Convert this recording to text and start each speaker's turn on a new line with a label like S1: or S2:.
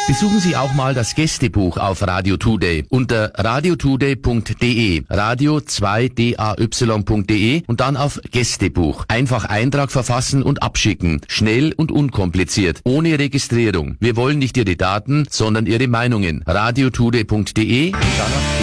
S1: Besuchen Sie auch mal das Gästebuch auf Radio Today unter radiotoday.de, radio2day.de und dann auf Gästebuch. Einfach Eintrag verfassen und abschicken. Schnell und unkompliziert, ohne Registrierung. Wir wollen nicht Ihre Daten, sondern Ihre Meinungen. radiotoday.de und dann auf